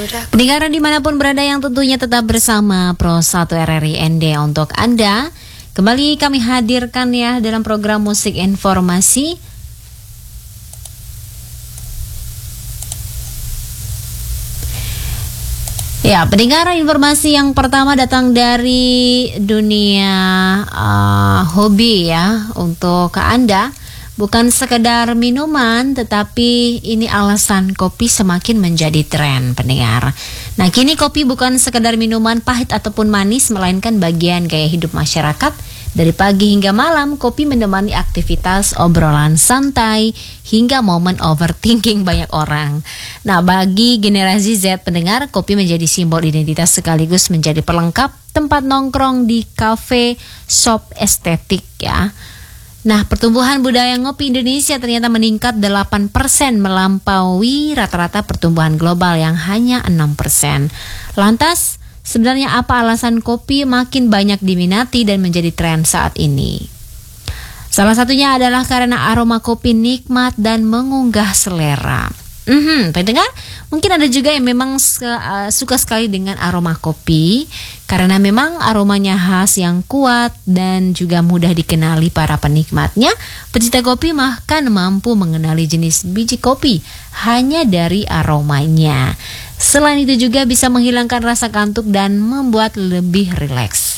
Pendengar dimanapun berada yang tentunya tetap bersama Pro 1 RRI ND untuk Anda. Kembali kami hadirkan ya dalam program Musik Informasi. Ya, pendengar, informasi yang pertama datang dari dunia hobi ya untuk Anda. Bukan sekedar minuman, tetapi ini alasan kopi semakin menjadi tren, pendengar. Nah, kini kopi bukan sekedar minuman pahit ataupun manis, melainkan bagian gaya hidup masyarakat. Dari pagi hingga malam, kopi menemani aktivitas obrolan santai hingga momen overthinking banyak orang. Nah, bagi generasi Z, pendengar, kopi menjadi simbol identitas sekaligus menjadi pelengkap tempat nongkrong di kafe, shop estetik ya. Nah, pertumbuhan budaya ngopi Indonesia ternyata meningkat 8% melampaui rata-rata pertumbuhan global yang hanya 6%. Lantas, sebenarnya apa alasan kopi makin banyak diminati dan menjadi tren saat ini? Salah satunya adalah karena aroma kopi nikmat dan mengunggah selera. Pendengar, mungkin ada juga yang memang suka sekali dengan aroma kopi karena memang aromanya khas yang kuat dan juga mudah dikenali para penikmatnya. Pecinta kopi bahkan mampu mengenali jenis biji kopi hanya dari aromanya. Selain itu juga bisa menghilangkan rasa kantuk dan membuat lebih rileks.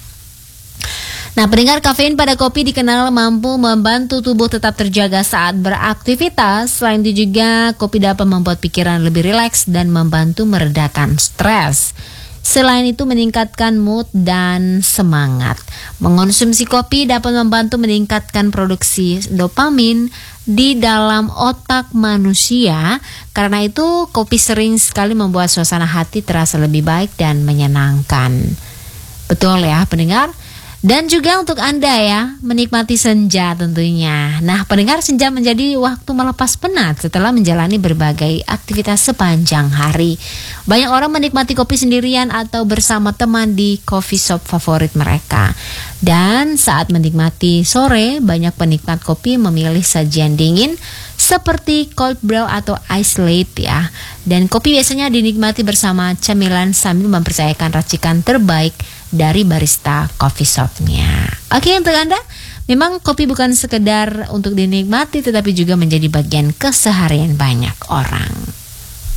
Nah, pendengar, kafein pada kopi dikenal mampu membantu tubuh tetap terjaga saat beraktivitas. Selain itu juga kopi dapat membuat pikiran lebih rileks dan membantu meredakan stres. Selain itu meningkatkan mood dan semangat. Mengonsumsi kopi dapat membantu meningkatkan produksi dopamin di dalam otak manusia. Karena itu kopi sering sekali membuat suasana hati terasa lebih baik dan menyenangkan. Betul ya, pendengar? Dan juga untuk Anda ya, menikmati senja tentunya. Nah, pendengar, senja menjadi waktu melepas penat setelah menjalani berbagai aktivitas sepanjang hari. Banyak orang menikmati kopi sendirian atau bersama teman di coffee shop favorit mereka. Dan saat menikmati sore, banyak penikmat kopi memilih sajian dingin seperti cold brew atau ice latte ya. Dan kopi biasanya dinikmati bersama camilan sambil mempercayakan racikan terbaik dari barista coffee shopnya. Oke, untuk Anda, memang kopi bukan sekedar untuk dinikmati, tetapi juga menjadi bagian keseharian banyak orang.